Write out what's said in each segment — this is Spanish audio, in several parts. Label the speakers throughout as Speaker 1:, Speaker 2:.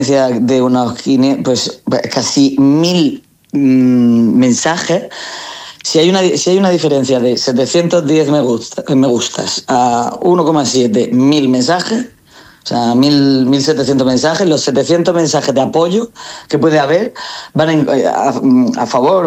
Speaker 1: de unos pues casi 1000 mensajes. Si hay una diferencia de 710 me gustas a 1,7 mil mensajes, o sea, 1.700 mensajes, los 700 mensajes de apoyo que puede haber van a favor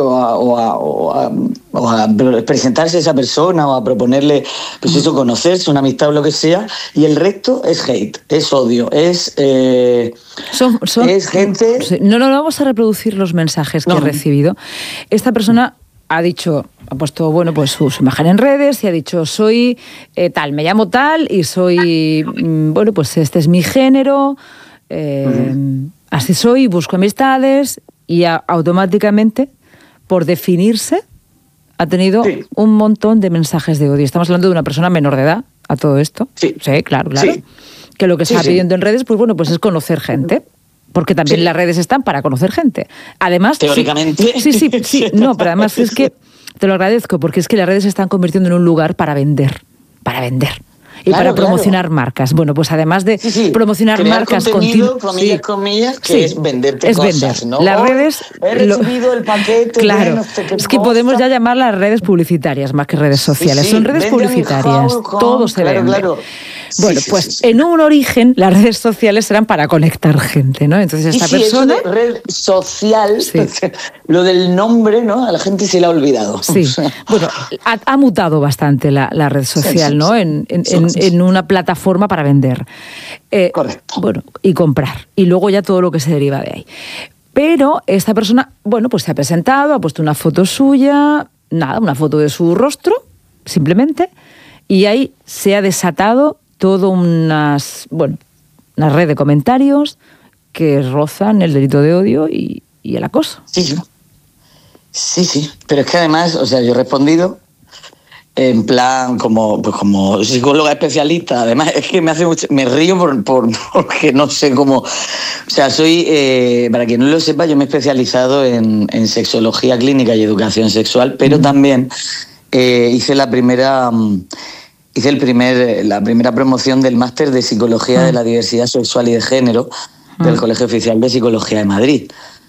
Speaker 1: o a presentarse a esa persona o a proponerle, pues eso, conocerse, una amistad o lo que sea, y el resto es hate, es odio, es gente...
Speaker 2: No vamos a reproducir los mensajes que he recibido. Esta persona ha puesto, bueno, pues su imagen en redes y ha dicho, soy tal, me llamo tal y soy, bueno, pues este es mi género, así soy, busco amistades, y automáticamente, por definirse, ha tenido un montón de mensajes de odio. Estamos hablando de una persona menor de edad a todo esto. Sí, claro. Sí. Que lo que está pidiendo en redes, pues bueno, pues es conocer gente. Porque también las redes están para conocer gente. Además...
Speaker 1: Teóricamente.
Speaker 2: Sí. No, pero además es que te lo agradezco, porque es que las redes se están convirtiendo en un lugar para vender. Y para promocionar marcas. Bueno, pues además de promocionar
Speaker 1: crear
Speaker 2: marcas
Speaker 1: contenido, comillas, que es venderte cosas,
Speaker 2: vender.
Speaker 1: ¿no?
Speaker 2: Las redes...
Speaker 1: He recibido el paquete.
Speaker 2: Claro, es que podemos ya llamarlas redes publicitarias más que redes sociales. Son redes publicitarias. Todo se vende. Claro. Bueno, en un origen las redes sociales eran para conectar gente, ¿no? Entonces esta persona...
Speaker 1: Eso de red social, lo del nombre, ¿no? A la gente se le ha olvidado.
Speaker 2: Sí, bueno, ha mutado bastante la red social, ¿no? En una plataforma para vender.
Speaker 1: Correcto.
Speaker 2: Bueno, y comprar. Y luego ya todo lo que se deriva de ahí. Pero esta persona, bueno, pues se ha presentado, ha puesto una foto suya, una foto de su rostro, simplemente, y ahí se ha desatado todo una red de comentarios que rozan el delito de odio y el acoso.
Speaker 1: Sí. Pero es que además, o sea, yo he respondido en plan como psicóloga especialista. Además, es que me río porque no sé cómo... O sea, soy, para quien no lo sepa, yo me he especializado en sexología clínica y educación sexual, pero también hice la primera promoción del máster de Psicología de la Diversidad Sexual y de Género del Colegio Oficial de Psicología de Madrid.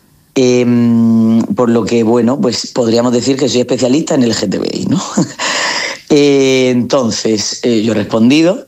Speaker 1: Por lo que, bueno, pues podríamos decir que soy especialista en el LGTBI, ¿no? Entonces, yo he respondido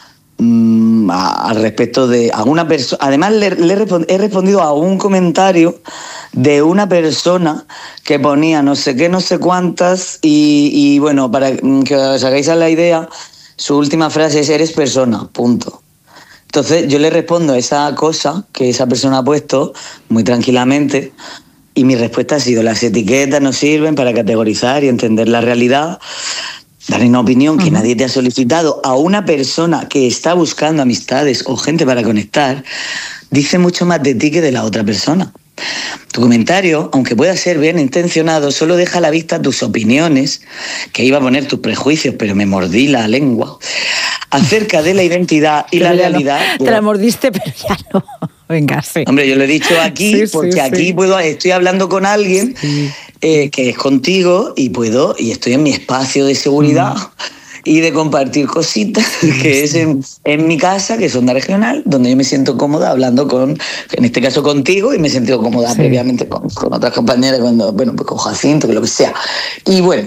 Speaker 1: al respecto de alguna persona. Además, he respondido a un comentario de una persona que ponía no sé qué, no sé cuántas, y bueno, para que os hagáis a la idea, su última frase es: eres persona, punto. Entonces yo le respondo a esa cosa que esa persona ha puesto muy tranquilamente, y mi respuesta ha sido: las etiquetas no sirven para categorizar y entender la realidad. Dar una opinión que nadie te ha solicitado a una persona que está buscando amistades o gente para conectar dice mucho más de ti que de la otra persona. Tu comentario, aunque pueda ser bien intencionado, solo deja a la vista tus opiniones, que iba a poner tus prejuicios, pero me mordí la lengua, acerca de la identidad y la realidad.
Speaker 2: No, te la mordiste, pero ya no. Venga, sí.
Speaker 1: Hombre, yo lo he dicho aquí porque aquí estoy hablando con alguien que es contigo y estoy en mi espacio de seguridad y de compartir cositas, que es en mi casa, que es Onda Regional, donde yo me siento cómoda hablando en este caso contigo, y me he sentido cómoda previamente con otras compañeras, pues con Jacinto, que lo que sea. Y bueno,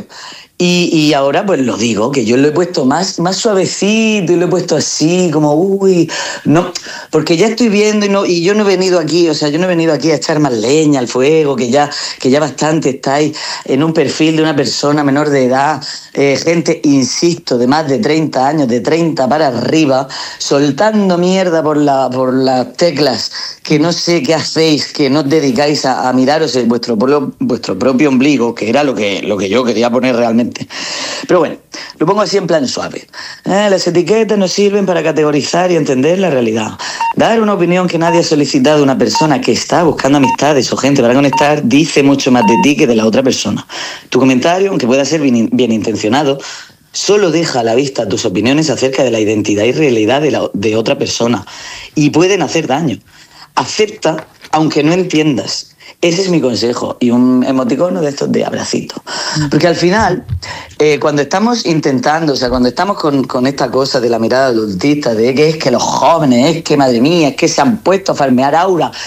Speaker 1: y ahora pues lo digo, que yo lo he puesto más suavecito, y lo he puesto así, como no, porque ya estoy viendo y yo no he venido aquí, a echar más leña al fuego, que ya bastante estáis en un perfil de una persona menor de edad, gente, insisto, de más de 30 años, de 30 para arriba, soltando mierda por las teclas, que no sé qué hacéis, que no os dedicáis a miraros vuestro propio ombligo, que era lo que yo quería poner realmente. Pero bueno, lo pongo así en plan suave. Las etiquetas no sirven para categorizar y entender la realidad. Dar una opinión que nadie ha solicitado a una persona que está buscando amistades o gente para conectar dice mucho más de ti que de la otra persona. Tu comentario, aunque pueda ser bien intencionado, solo deja a la vista tus opiniones acerca de la identidad y realidad de otra persona, y pueden hacer daño. Acepta, aunque no entiendas, Ese es mi consejo. Y un emoticono de estos de abracito. Porque al final, cuando estamos intentando, o sea, cuando estamos con esta cosa de la mirada adultista, de que es que los jóvenes, es que madre mía, es que se han puesto a farmear aura